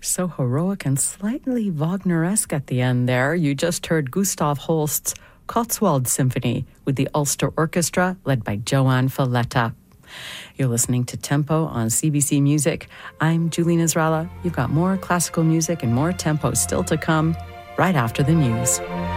So heroic and slightly Wagner-esque at the end there. You just heard Gustav Holst's Cotswold Symphony with the Ulster Orchestra led by Joanne Falletta. You're listening to Tempo on CBC Music. I'm Julene Israela. You've got more classical music and more tempo still to come right after the news.